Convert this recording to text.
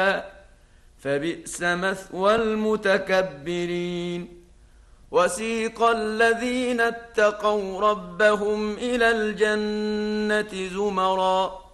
فبئس مثوى المتكبرين. وسيق الذين اتقوا ربهم إلى الجنة زمرا